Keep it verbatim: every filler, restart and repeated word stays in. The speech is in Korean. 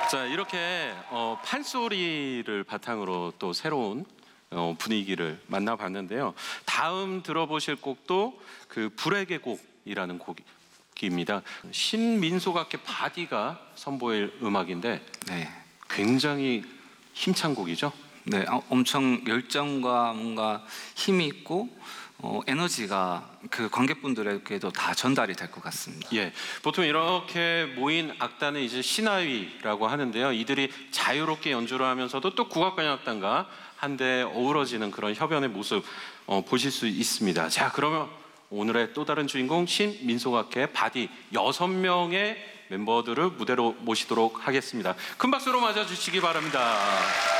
자, 이렇게 어, 판소리를 바탕으로 또 새로운 어, 분위기를 만나봤는데요. 다음 들어보실 곡도 그 불의 계곡이라는 곡입니다. 신민속악회 바디가 선보일 음악인데 네, 굉장히 힘찬 곡이죠. 네, 어, 엄청 열정과 뭔가 힘이 있고 어, 에너지가 그 관객분들에게도 다 전달이 될 것 같습니다. 예, 보통 이렇게 모인 악단은 이제 신하위라고 하는데요. 이들이 자유롭게 연주를 하면서도 또 국악관현악단과 한데 어우러지는 그런 협연의 모습 어, 보실 수 있습니다. 자, 그러면 오늘의 또 다른 주인공 신민속악회 바디 여섯 명의 멤버들을 무대로 모시도록 하겠습니다. 큰 박수로 맞아주시기 바랍니다.